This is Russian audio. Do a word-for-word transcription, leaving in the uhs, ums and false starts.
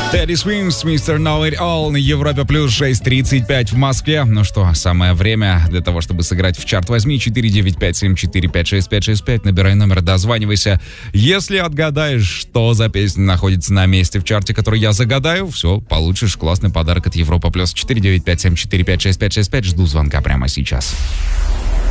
Teddy Swims, мистер Know It All на Европе плюс шесть тридцать пять в Москве. Ну что, самое время для того, чтобы сыграть в чарт. Возьми четыре девять пять семь четыре пять шесть пять шесть пять, набирай номер, дозванивайся. Если отгадаешь, что за песня находится на месте в чарте, который я загадаю, все, получишь классный подарок от Европа плюс. Четыре девять пять семь четыре пять шесть пять шесть пять. Жду звонка прямо сейчас.